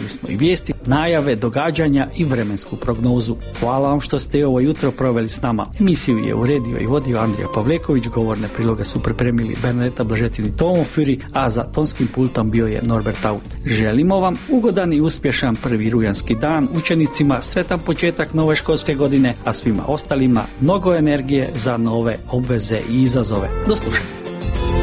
Imali smo i vijesti, najave, događanja i vremensku prognozu. Hvala vam što ste ovo jutro proveli s nama. Emisiju je uredio i vodio Andrija Pavleković, govorne priloge su pripremili Bernadeta Blažetin i Tomo Fury, a za tonskim pultom bio je Norbert Aut. Želimo vam ugodan i uspješan prvi rujanski dan, učenicima sretan početak nove školske godine, a svima ostalima mnogo energije za nove obveze i izazove. Do slušanja.